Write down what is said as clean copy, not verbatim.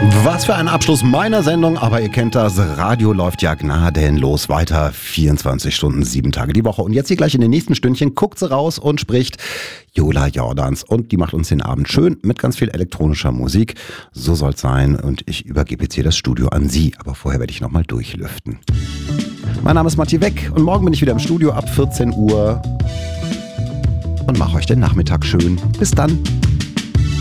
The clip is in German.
Was für ein Abschluss meiner Sendung, aber ihr kennt das, Radio läuft ja gnadenlos weiter, 24 Stunden, 7 Tage die Woche. Und jetzt hier gleich in den nächsten Stündchen guckt sie raus und spricht Jola Jordans. Und die macht uns den Abend schön mit ganz viel elektronischer Musik. So soll's sein und ich übergebe jetzt hier das Studio an sie. Aber vorher werde ich nochmal durchlüften. Mein Name ist Matti Weck und morgen bin ich wieder im Studio ab 14 Uhr und mache euch den Nachmittag schön. Bis dann.